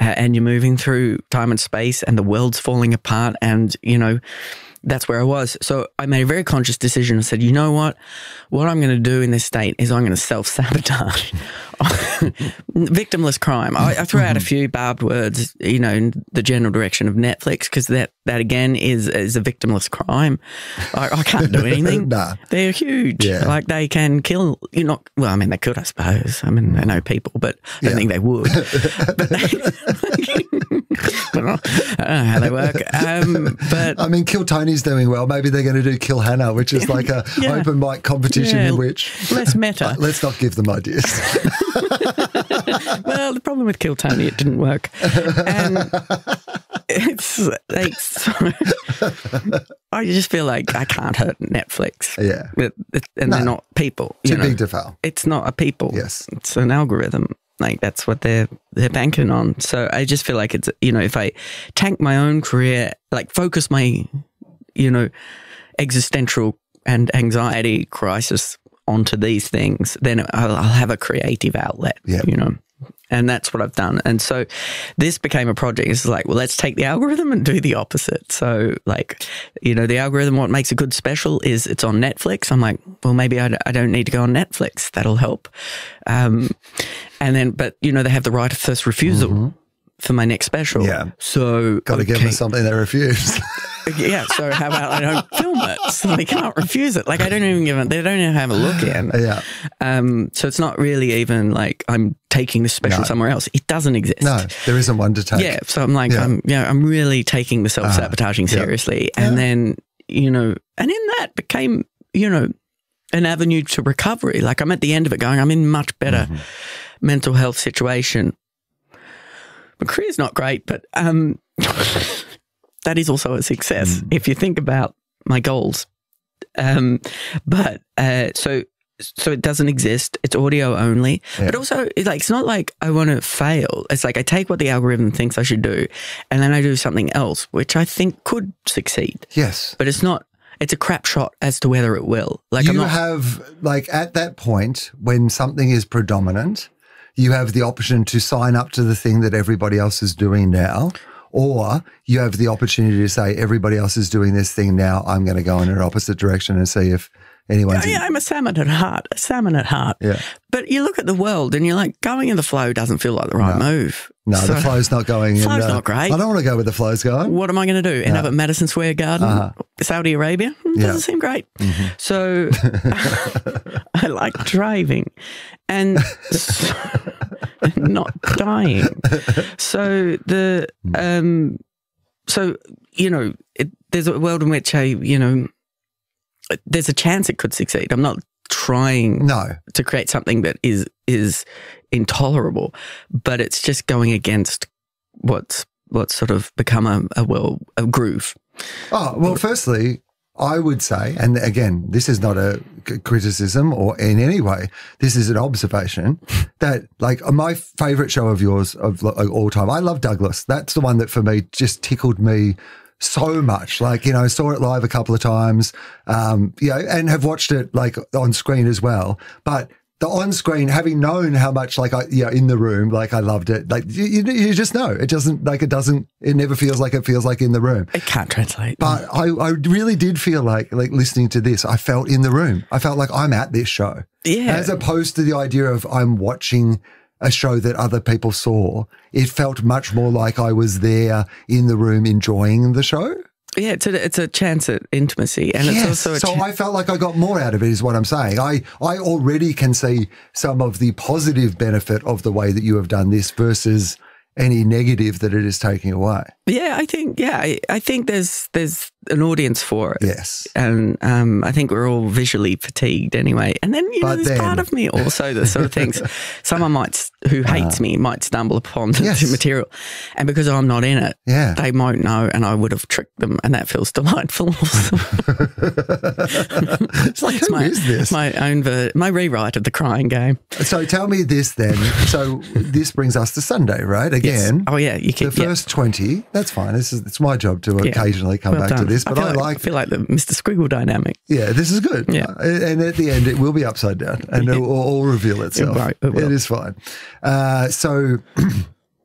and you're moving through time and space and the world's falling apart and, that's where I was. So I made a very conscious decision and said, you know what I'm going to do in this state is I'm going to self-sabotage. Victimless crime. I threw out a few barbed words, in the general direction of Netflix because that again is a victimless crime. I can't do anything. Nah. They're huge. Yeah. Like they can kill, they could, I suppose. I mean, I know people, but I don't think they would. But I don't know how they work. But I mean, Kill Tony's doing well. Maybe they're going to do Kill Hannah, which is like a open mic competition in which less meta. Let's not give them ideas. Well, the problem with Kill Tony, it didn't work, and I just feel like I can't hurt Netflix. Yeah, and they're not people. Too big to fail. It's not a people. Yes, it's an algorithm. Like that's what they're banking on. So I just feel like it's, if I tank my own career, like focus my, existential and anxiety crisis onto these things, then I'll have a creative outlet, and that's what I've done. And so this became a project. It's like, well, let's take the algorithm and do the opposite. So like, the algorithm, what makes a good special is it's on Netflix. I'm like, well, maybe I don't need to go on Netflix. That'll help. And then, but they have the right of first refusal for my next special. Yeah. So got to give them something they refuse. Yeah, so how about I don't film it? So they can't refuse it. Like I don't even give it, they don't even have a look in. Yeah. So it's not really even like I'm taking this special somewhere else. It doesn't exist. No, there isn't one to take. Yeah. So I'm like, I'm really taking the self-sabotaging seriously. And then, and in that became, an avenue to recovery. Like I'm at the end of it going, I'm in much better mental health situation. My career's not great, but that is also a success if you think about my goals. But so it doesn't exist. It's audio only. Yeah. But also, it's not like I want to fail. It's like I take what the algorithm thinks I should do, and then I do something else, which I think could succeed. Yes. But it's not. It's a crap shot as to whether it will. Like you have, at that point when something is predominant, you have the option to sign up to the thing that everybody else is doing now. Or you have the opportunity to say, everybody else is doing this thing now. I'm going to go in an opposite direction and see if anyone's... Yeah, I'm a salmon at heart. Yeah. But you look at the world and you're like, going in the flow doesn't feel like the right move. No, so, the flow's not going in. Flow's not great. I don't want to go where the flow's going. What am I going to do? End up at Madison Square Garden, Saudi Arabia? Doesn't seem great. So I like driving and not dying. So there's a world in which there's a chance it could succeed. I'm not trying to create something that is intolerable, but it's just going against what's sort of become a groove. Oh, well, firstly, I would say, and again, this is not a criticism or in any way, this is an observation that my favourite show of yours of all time, I love Douglas. That's the one that for me just tickled me so much. Saw it live a couple of times, and have watched it on screen as well. But the on screen, having known how much in the room, I loved it. You just know it doesn't it never feels like it feels like in the room. It can't translate. But I really did feel like listening to this, I felt in the room. I felt like I'm at this show. Yeah. As opposed to the idea of I'm watching a show that other people saw. It felt much more like I was there in the room enjoying the show. Yeah, it's a chance at intimacy, and it's also I felt like I got more out of it is what I'm saying. I already can see some of the positive benefit of the way that you have done this versus any negative that it is taking away. Yeah, I think there's an audience for it. Yes. And I think we're all visually fatigued anyway. And then, there's part of me also that sort of thinks someone who hates me might stumble upon the material. And because I'm not in it, they won't know, and I would have tricked them, and that feels delightful. It's like, who is this? My rewrite of The Crying Game. So tell me this then. So this brings us to Sunday, right? Again. Yes. Oh, yeah. You keep, the first 20, that's fine. It's my job to occasionally come back to this, but I feel like the Mr. Squiggle dynamic. Yeah, this is good. Yeah. And at the end, it will be upside down and it will all reveal itself. Right, it is fine. So